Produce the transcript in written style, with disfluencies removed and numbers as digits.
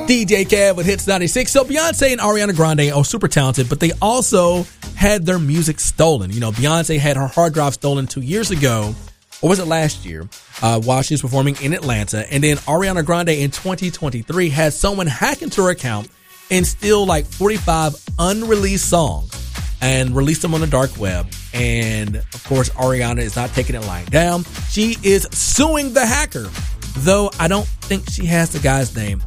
DJ Kev with Hits 96. So Beyonce and Ariana Grande are super talented, but they also had their music stolen. You know, Beyonce had her hard drive stolen 2 years ago, or was it last year, while she was performing in Atlanta. And then Ariana Grande in 2023 had someone hack into her account and steal like 45 unreleased songs and release them on the dark web. And of course, Ariana is not taking it lying down. She is suing the hacker, though I don't think she has the guy's name.